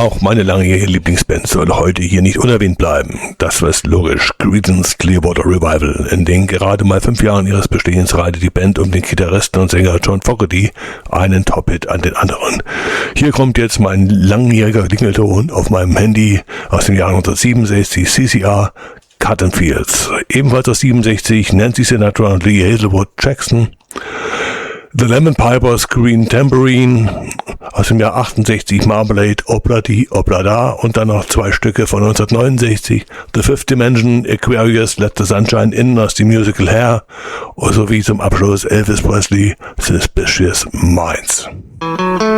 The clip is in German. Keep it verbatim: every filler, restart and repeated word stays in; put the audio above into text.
Auch meine langjährige Lieblingsband soll heute hier nicht unerwähnt bleiben. Das war logisch. Creedence Clearwater Revival. In den gerade mal fünf Jahren ihres Bestehens reitet die Band um den Gitarristen und Sänger John Fogerty einen Top-Hit an den anderen. Hier kommt jetzt mein langjähriger Klingelton auf meinem Handy aus dem Jahr neunzehnhundertsiebenundsechzig, C C R, Cotton Fields. Ebenfalls aus siebenundsechzig, Nancy Sinatra und Lee Hazelwood Jackson. The Lemon Pipers, Green Tambourine, aus dem Jahr achtundsechzig, Marmalade, Obladi, Oblada und dann noch zwei Stücke von neunzehnhundertneunundsechzig, The Fifth Dimension, Aquarius, Let the Sunshine In aus dem Musical Hair, sowie zum Abschluss Elvis Presley, Suspicious Minds.